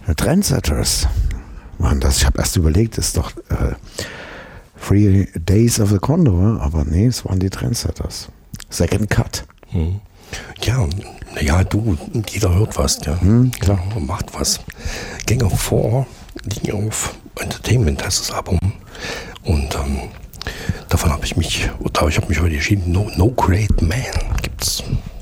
Trendsetters waren das. Ich habe erst überlegt, das ist doch 3 Days of the Condor, aber nee, es waren die Trendsetters. Second Cut. Ja, du, jeder hört was, ja. Klar. Macht was. Gang of Four, King of Entertainment heißt das Album. Und davon habe ich mich heute entschieden, No Great Man gibt's.